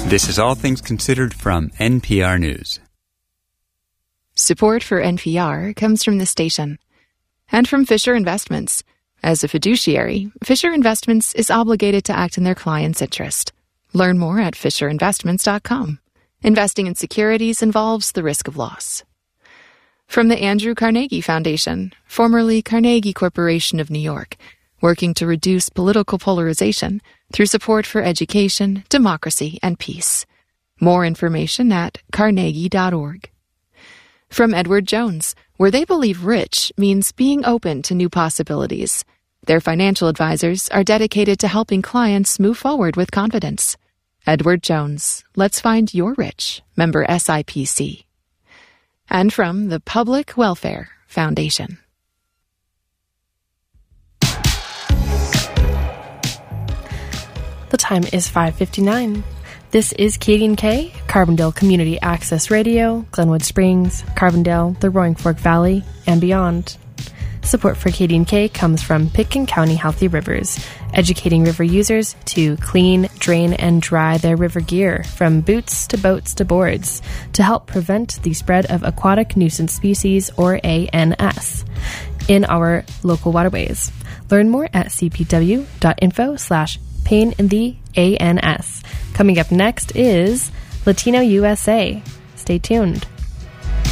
This is All Things Considered from NPR News. Support for NPR comes from the station and from Fisher Investments. As a fiduciary, Fisher Investments is obligated to act in their client's interest. Learn more at fisherinvestments.com. Investing in securities involves the risk of loss. From the Andrew Carnegie Foundation, formerly Carnegie Corporation of New York, working to reduce political polarization through support for education, democracy, and peace. More information at carnegie.org. From Edward Jones, where they believe rich means being open to new possibilities. Their financial advisors are dedicated to helping clients move forward with confidence. Edward Jones, let's find your rich. Member SIPC. And from the Public Welfare Foundation. The time is 5:59. This is KDNK, Carbondale Community Access Radio, Glenwood Springs, Carbondale, the Roaring Fork Valley, and beyond. Support for KDNK comes from Pitkin County Healthy Rivers, educating river users to clean, drain, and dry their river gear, from boots to boats to boards, to help prevent the spread of aquatic nuisance species, or ANS, in our local waterways. Learn more at cpw.info/pain in the ANS. Coming up next is Latino USA. Stay tuned.